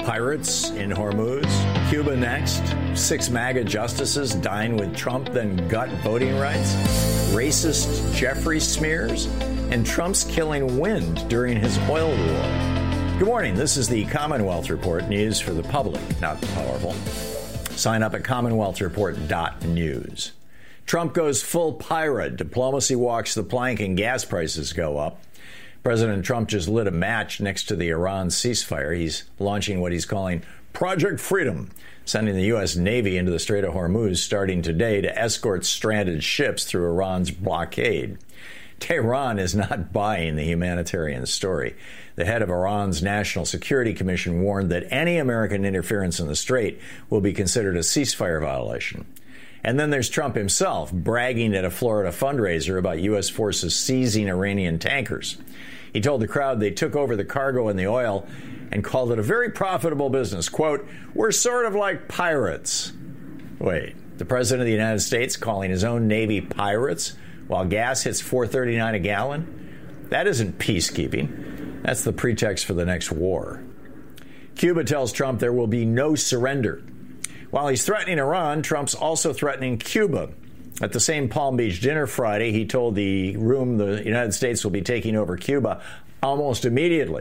Pirates in Hormuz. Cuba next. 6 MAGA justices dine with Trump, then gut voting rights. Racist Jeffrey smears. And Trump's killing wind during his oil war. Good morning. This is the Commonwealth Report, news for the public, not the powerful. Sign up at commonwealthreport.news. Trump goes full pirate. Diplomacy walks the plank and gas prices go up. President Trump just lit a match next to the Iran ceasefire. He's launching what he's calling Project Freedom, sending the U.S. Navy into the Strait of Hormuz starting today to escort stranded ships through Iran's blockade. Tehran is not buying the humanitarian story. The head of Iran's National Security Commission warned that any American interference in the strait will be considered a ceasefire violation. And then there's Trump himself bragging at a Florida fundraiser about U.S. forces seizing Iranian tankers. He told the crowd they took over the cargo and the oil and called it a very profitable business. Quote, "We're sort of like pirates." Wait, the president of the United States calling his own Navy pirates while gas hits $4.39 a gallon? That isn't peacekeeping. That's the pretext for the next war. Cuba tells Trump there will be no surrender. While he's threatening Iran, Trump's also threatening Cuba. At the same Palm Beach dinner Friday, he told the room the United States will be taking over Cuba almost immediately.